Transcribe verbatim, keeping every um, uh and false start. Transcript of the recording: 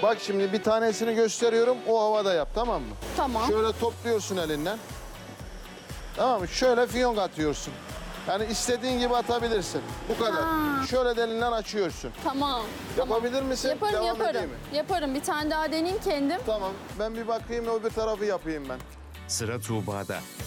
Bak şimdi bir tanesini gösteriyorum. O havada yap, tamam mı? Tamam. Şöyle topluyorsun elinden. Tamam mı? Şöyle fiyonk atıyorsun. Yani istediğin gibi atabilirsin. Bu kadar. Ha. Şöyle de elinden açıyorsun. Tamam. Yapabilir misin? Yaparım Devam yaparım. edeyim mi? Yaparım. Bir tane daha deneyeyim kendim. Tamam. Ben bir bakayım, öbür tarafı yapayım ben. Sıra Tuğba'da.